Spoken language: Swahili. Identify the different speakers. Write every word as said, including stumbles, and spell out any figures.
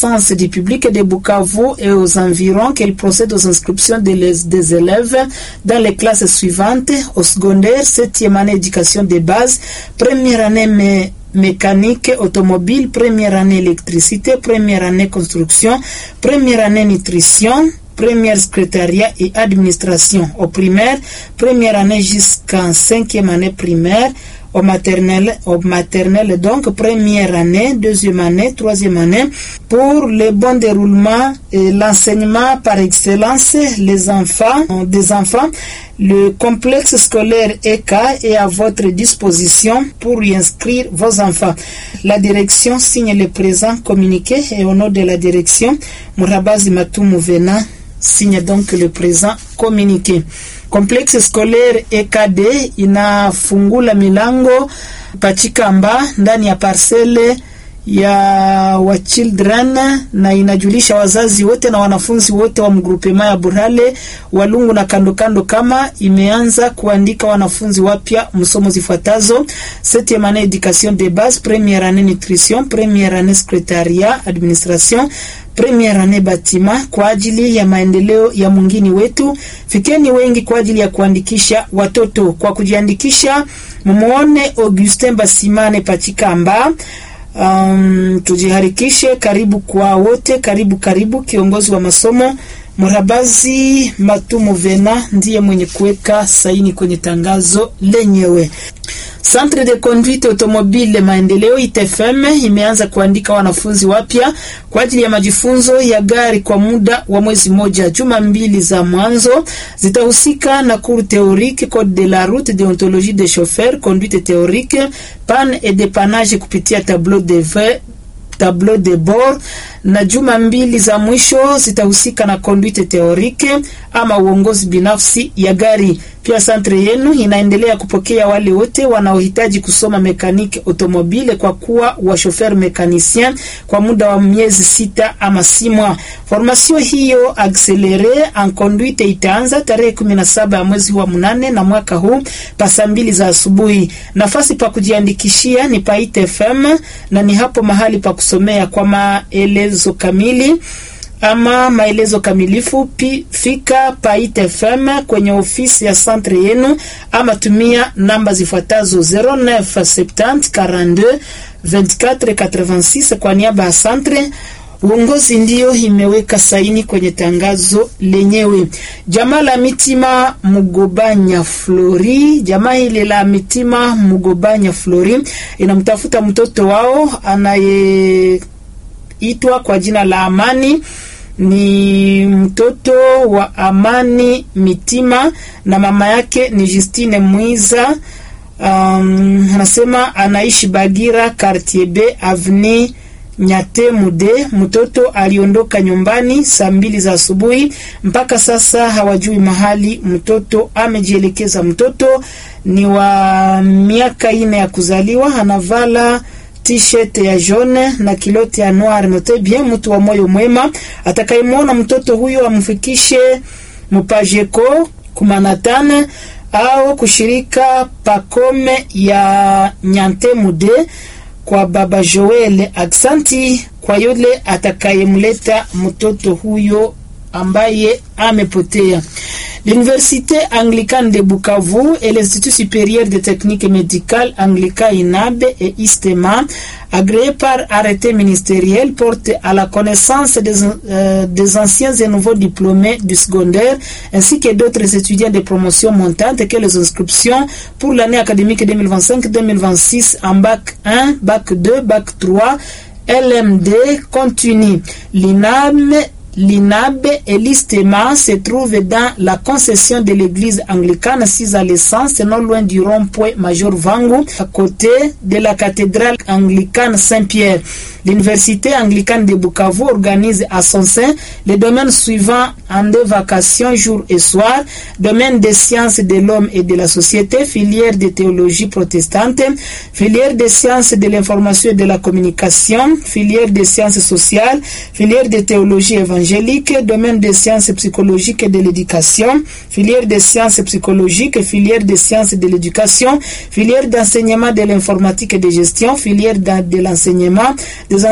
Speaker 1: connaissance du public de Bukavu et aux environs qu'elle procède aux inscriptions des, des élèves dans les classes suivantes: au secondaire, septième année éducation de base, première année mé mécanique automobile, première année électricité, première année construction, première année nutrition, première secrétariat et administration. Au primaire, première année jusqu'en cinquième année primaire. Au maternel, au maternel donc première année, deuxième année, troisième année. Pour le bon déroulement et l'enseignement par excellence, les enfants, des enfants, le complexe scolaire E K est à votre disposition pour y inscrire vos enfants. La direction signe le présent communiqué et au nom de la direction, Murabazi Matumu Vena signe donc le présent communiqué. Complexe scolaire E K D inafungula milango Pachikamba ndani ya parcele ya wa children na inajulisha wazazi wote na wanafunzi wote wa mgrupema ya Burale, Walungu na kando kando kama imeanza kuandika wanafunzi wapya msomo zifuatazo: septième année éducation de base, première année nutrition, première année secrétariat administration, première année bâtiment. Kwa ajili ya maendeleo ya mwingine wetu, fikeni wengi kwa ajili ya kuandikisha watoto. Kwa kujiandikisha mumuone Augustin Basimane Pachikamba. Um, tujiharikishe. Karibu kwa wote, karibu karibu. Kiongozi wa masomo Murabazi Matumu Vena ndiye mwenye kuweka saini kwenye tangazo lenyewe. Centre de conduite automobile maendeleo I T F M imeanza kuandika wanafunzi wapya kwa ajili ya majifunzo ya gari kwa muda wa mwezi moja. Juma mbili za mwanzo zitahusika na cours théorique, code de la route, déontologie des chauffeurs, conduite théorique, panne et dépannage kupitia tableau de vert, tableau de bord, na juma mbili za mwisho zitahusika na conduite théorique ama uongozi binafsi ya gari. Pia centre yenu inaendelea kupokea wale wote wanaohitaji kusoma mekaniki automobile kwa kuwa wa chauffeur mécanicien kwa muda wa miezi sita ama simwa. Formation hiyo accélérée en conduite itaanza tarehe kumi na saba ya mwezi wa munane na mwaka huu pasa mbili za asubuhi. Nafasi pa kujiandikishia ni pa I T F M na ni hapo mahali pa kusomea. Kwa maelezo kamili ama maelezo kamilifu pi, fika pa I T F M kwenye ofisi ya centre yenu ama tumia namba zifuatazo: zero neuf septante quarante-deux vingt-quatre quatre-vingt-six kwa niaba ya centre. Uongozi ndio imeweka saini kwenye tangazo lenyewe. Jamaa la Mitima Mugobanya Flori, jamaa ile la Mitima Mugobanya Flori inamtafuta mtoto wao anayeitwa kwa jina la Amani. Ni mtoto wa Amani Mitima na mama yake ni Justine Mwiza. Um, anasema anaishi Bagira, quartier B, avenue Nyate Mude. Mtoto aliondoka nyumbani saa mbili za asubuhi, mpaka sasa hawajui mahali mtoto amejielekeza. Mtoto ni wa miaka ine ya kuzaliwa, anavala t-shirt ya jaune na kilote ya noir. Note bien, mtu wa moyo mwema atakayemwona mtoto huyo amfikishe Mupajeko Kumanatane au kushirika Pakome ya Nyante Mude kwa baba Joel. Aksanti kwa yule atakayemleta mtoto huyo ambaye amepotea. L'Université anglicane de Bukavu et l'Institut supérieur de technique médicale anglican I N A B et ISTEMA, agréés par arrêté ministériel, portent à la connaissance des, euh, des anciens et nouveaux diplômés du secondaire ainsi que d'autres étudiants de promotion montante que les inscriptions pour l'année académique deux mille vingt-cinq deux mille vingt-six en bac un, bac deux, bac trois, L M D continue. L'I N A B L'I N A B et l'ISTEMA se trouvent dans la concession de l'église anglicane six à l'essence, non loin du rond-point Major Vangu, à côté de la cathédrale anglicane Saint-Pierre. L'Université anglicane de Bukavu organise à son sein les domaines suivants en deux vacations, jour et soir: domaine des sciences de l'homme et de la société, filière de théologie protestante, filière des sciences de l'information et de la communication, filière des sciences sociales, filière de théologie évangélique, domaine des sciences psychologiques et de l'éducation, filière des sciences psychologiques, filière des sciences de l'éducation, filière d'enseignement de l'informatique et de gestion, filière de l'enseignement des